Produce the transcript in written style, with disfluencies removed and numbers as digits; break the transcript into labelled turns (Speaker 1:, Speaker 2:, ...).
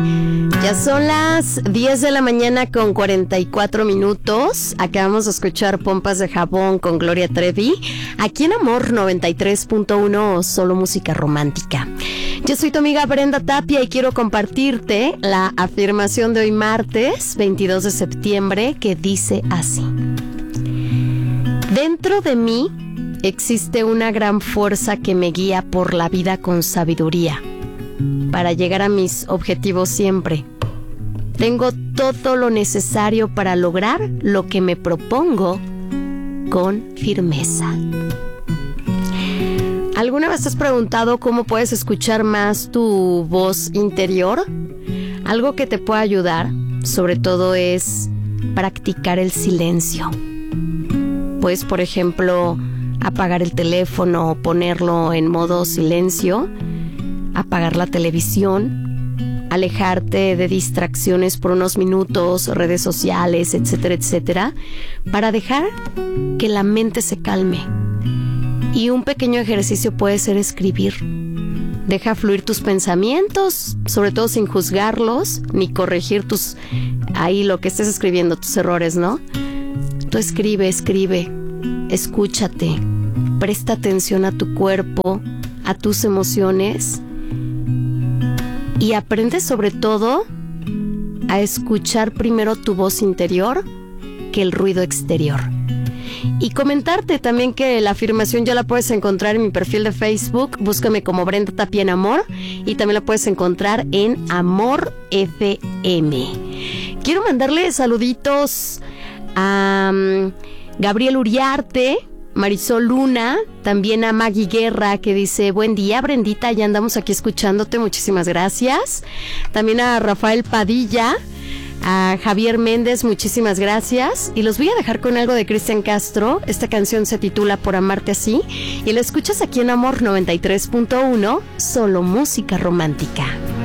Speaker 1: Ya son las 10 de la mañana con 44 minutos. Acabamos de escuchar Pompas de Jabón con Gloria Trevi. Aquí en Amor 93.1, solo música romántica. Yo soy tu amiga Brenda Tapia y quiero compartirte la afirmación de hoy martes 22 de septiembre que dice así: dentro de mí existe una gran fuerza que me guía por la vida con sabiduría para llegar a mis objetivos siempre. Tengo todo lo necesario para lograr lo que me propongo con firmeza. ¿Alguna vez te has preguntado cómo puedes escuchar más tu voz interior? Algo que te puede ayudar, sobre todo, es practicar el silencio. Puedes, por ejemplo, apagar el teléfono o ponerlo en modo silencio, apagar la televisión, alejarte de distracciones por unos minutos, redes sociales, etcétera, etcétera, para dejar que la mente se calme. Y un pequeño ejercicio puede ser escribir. Deja fluir tus pensamientos, sobre todo sin juzgarlos, ni corregir ahí lo que estés escribiendo, tus errores, ¿no? Tú escribe, escúchate, presta atención a tu cuerpo, a tus emociones y aprende sobre todo a escuchar primero tu voz interior que el ruido exterior. Y comentarte también que la afirmación ya la puedes encontrar en mi perfil de Facebook. Búscame como Brenda Tapia en Amor y también la puedes encontrar en Amor FM. Quiero mandarle saluditos a Gabriel Uriarte, Marisol Luna, también a Maggie Guerra, que dice: buen día, Brendita, ya andamos aquí escuchándote, muchísimas gracias. También a Rafael Padilla, a Javier Méndez, muchísimas gracias. Y los voy a dejar con algo de Cristian Castro. Esta canción se titula Por amarte así y la escuchas aquí en Amor 93.1, solo música romántica.